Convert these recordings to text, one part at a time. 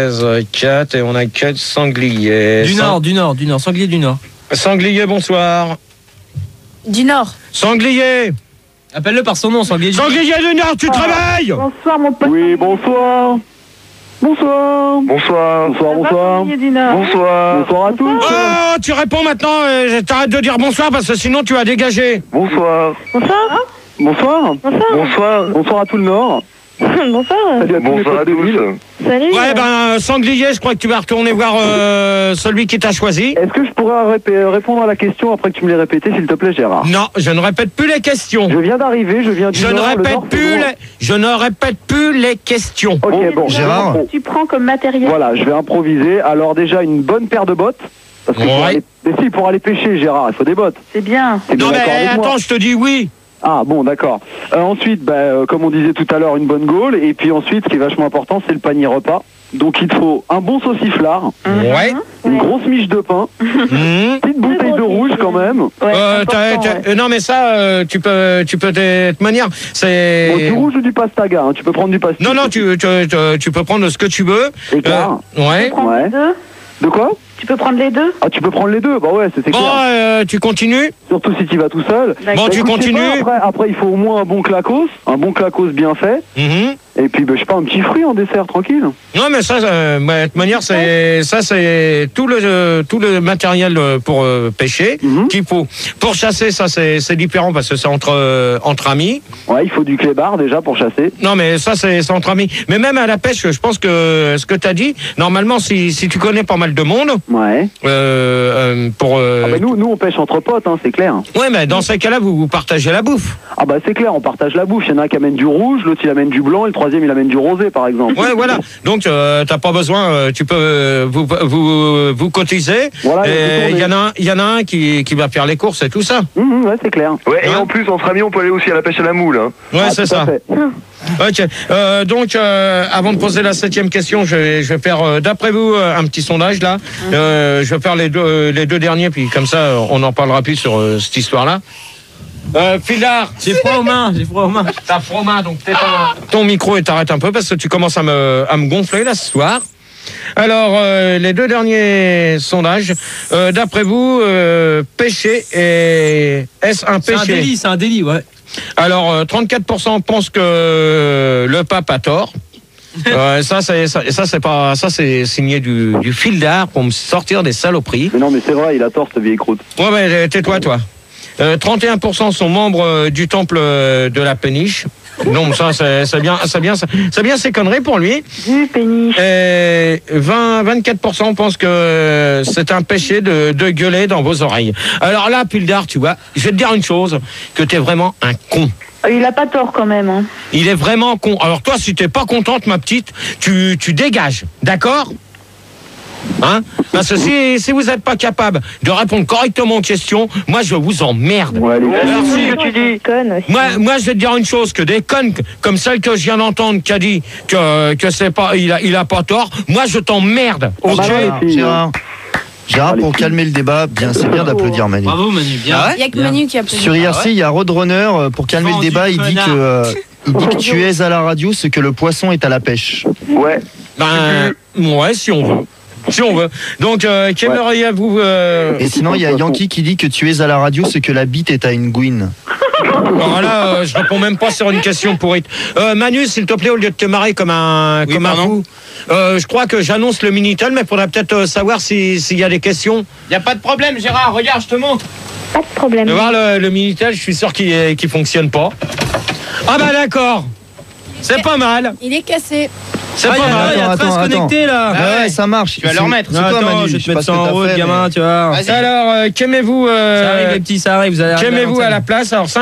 4 et on accueille Sanglier. Du Nord, Sanglier du Nord. Sanglier, bonsoir. Du Nord. Sanglier. Appelle-le par son nom, Sanglier. Sanglier du Nord, tu te réveilles? Bonsoir mon pote. Oui, bonsoir. Bonsoir. Bonsoir. Bonsoir, bonsoir. Bonsoir. Bonsoir à tous. Oh, tu réponds maintenant, t'arrêtes de dire bonsoir parce que sinon tu vas dégager. Bonsoir. Bonsoir. Bonsoir. Bonsoir. Bonsoir à tout le Nord. Bonsoir. Bonsoir à tous. Salut. Ouais, Sanglier, je crois que tu vas retourner voir celui qui t'a choisi. Est-ce que je pourrais répondre à la question après que tu me l'aies répété, s'il te plaît, Gérard? Non, je ne répète plus les questions. Je viens d'arriver, je viens du Nord. Je ne répète plus les questions. Ok, bon. Gérard. Qu'est-ce que tu prends comme matériel? Voilà, je vais improviser. Alors déjà, une bonne paire de bottes. Parce que pour aller pêcher, Gérard, il faut des bottes. C'est bien. Non mais attends, je te dis oui. Ah bon, d'accord. Ensuite, comme on disait tout à l'heure, une bonne gaule. Et puis ensuite, ce qui est vachement important, c'est le panier repas. Donc il te faut un bon sauciflard, Ouais. une grosse miche de pain, une petite bouteille de rouge quand même. Ouais, non mais ça, tu peux de toute manière, c'est... Bon, du rouge ou du pastaga, hein, tu peux prendre du pastaga. Non, tu peux prendre ce que tu veux. Écart. Ouais. Prends les deux. De quoi? Tu peux prendre les deux. Ah, tu peux prendre les deux, bah ouais, c'est Bon, clair. tu continues. Surtout si tu vas tout seul. Bon, tu écoute, continues. je sais pas, après, il faut au moins un bon clacos bien fait. Mhm. Et puis, je sais pas, un petit fruit en dessert, tranquille. Non mais ça, de toute manière, c'est tout le matériel pour pêcher qu'il faut. Pour chasser, ça c'est différent parce que c'est entre amis. Ouais, il faut du clébard déjà pour chasser. Non mais ça c'est entre amis. Mais même à la pêche, je pense que ce que tu as dit, normalement si tu connais pas mal de monde, Ouais. pour nous on pêche entre potes, hein, c'est clair. ouais, mais dans ces cas-là, vous partagez la bouffe. Ah bah c'est clair, on partage la bouffe. Il y en a un qui amène du rouge, l'autre il amène du blanc, et le troisième il amène du rosé par exemple. Ouais, voilà. Donc t'as pas besoin, tu peux vous cotiser. Voilà, et il y en a un qui va faire les courses et tout ça. Ouais, c'est clair. Ouais, et en plus, entre amis, on peut aller aussi à la pêche à la moule. Hein. Ouais, c'est tout à ça. fait. Ok. Donc, avant de poser la 7e question, je vais faire, d'après vous, un petit sondage là. Je vais faire les deux derniers, puis comme ça, on en parlera plus sur cette histoire-là. Philard, J'ai froid aux mains. t'as froid aux mains, donc ton micro et t'arrêtes un peu parce que tu commences à me gonfler là ce soir. Alors, les deux derniers sondages, d'après vous, péché, est-ce un péché? C'est un délit, ouais. Alors, 34% pensent que le pape a tort. Ça c'est signé du Philard pour me sortir des saloperies. Mais non, mais c'est vrai, il a tort cette vieille croûte. Ouais, mais tais-toi, toi. 31% sont membres du temple de la péniche. Donc ça, c'est bien ces conneries pour lui. Du péniche. Et 24% pensent que c'est un péché de gueuler dans vos oreilles. Alors là, Philard, tu vois, je vais te dire une chose, que t'es vraiment un con. Il a pas tort quand même. Hein. Il est vraiment con. Alors toi, si t'es pas contente, ma petite, tu dégages, d'accord? Hein? Parce que si vous n'êtes pas capable de répondre correctement aux questions, moi je vous emmerde. Ouais, allez, Merci. Ce que tu dis. Conne aussi. Moi je vais te dire une chose, que des connes comme celle que je viens d'entendre qui a dit que c'est pas, il a pas tort, moi je t'emmerde. Ok? Gérard, pour calmer le débat, c'est bien d'applaudir Manu. Bravo Manu, bien. Il n'y a que Manu qui a posé. Sur IRC, il y a Roadrunner, pour calmer le débat, il dit que tu es à la radio ce que le poisson est à la pêche. Ouais. Ouais, si on veut. Si on veut. Donc, qu'aimeriez-vous Et sinon, il y a Yankee qui dit que tu es à la radio ce que la bite est à une gouine. Alors là, je réponds même pas sur une question pourrite. Manu, s'il te plaît, au lieu de te marrer comme un fou, je crois que j'annonce le Minitel, mais faudra peut-être savoir s'il y a des questions. Y a pas de problème, Gérard, regarde, je te montre. Pas de problème. Tu vas voir le Minitel, je suis sûr qu'il fonctionne pas. Ah bah d'accord. C'est pas mal. Il est cassé. C'est pas mal. Il y a 13 connectés là. Ouais, ça marche. Tu vas le remettre. C'est toi, Manu. Je vais te mettre sais ça pas ce en que t'as route, fait, gamin, tu vois. Alors, qu'aimez-vous Ça arrive les petits, ça arrive. Vous allez arriver qu'aimez-vous à la place? Alors,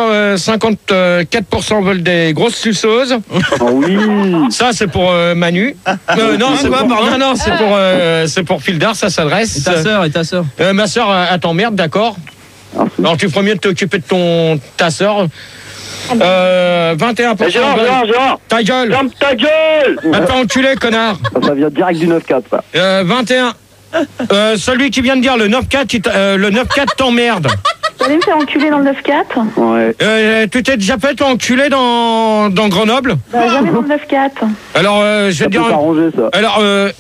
54% veulent des grosses suceuses. Oh oui. Ça, c'est pour Manu. Non, c'est quoi, pour, pardon non, c'est pour Phildar, ça s'adresse. Et ta sœur. Ma sœur, elle t'emmerde, d'accord? Alors, tu ferais mieux de t'occuper de ta sœur. 21%. Gérard, Ta gueule. ferme ta gueule. Va te faire enculer, connard. Ça vient direct du 9-4, ça. 21. Celui qui vient de dire le 9-4, le 9-4 t'emmerde. Vous allez me faire enculer dans le 9-4? Ouais. Tu t'es déjà fait enculer dans Grenoble? Jamais dans le 9-4. Alors, je vais Ça te peut dire. s'arranger, ça. Alors,